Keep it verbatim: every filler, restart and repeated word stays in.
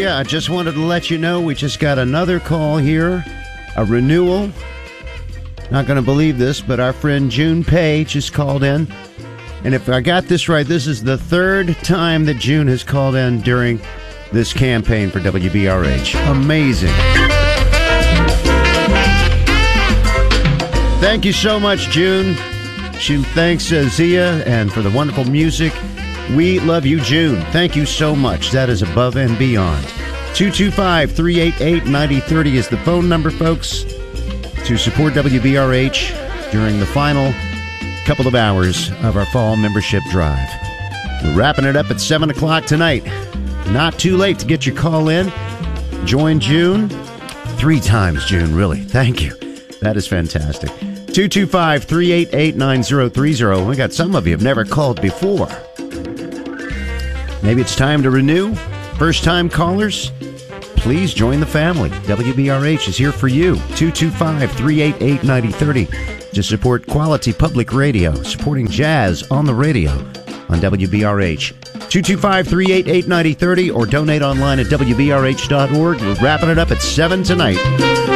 you. I just wanted to let you know we just got another call here, a renewal. Not going to believe this, but our friend June Page just called in. And if I got this right, this is the third time that June has called in during this campaign for W B R H. Amazing. Thank you so much, June. She thanks uh, Zia and for the wonderful music. We love you, June. Thank you so much. That is above and beyond. two two five, three eight eight, nine zero three zero is the phone number, folks, to support W B R H during the final couple of hours of our fall membership drive. We're wrapping it up at seven o'clock tonight. Not too late to get your call in. Join June. Three times, June, really. Thank you. That is fantastic. two two five, three eight eight, nine zero three zero. We got some of you have never called before. Maybe it's time to renew. First-time callers, please join the family. W B R H is here for you. two two five, three eight eight, nine zero three zero to support quality public radio, supporting jazz on the radio on W B R H. two two five, three eight eight, nine zero three zero or donate online at W B R H dot org. We're wrapping it up at seven tonight.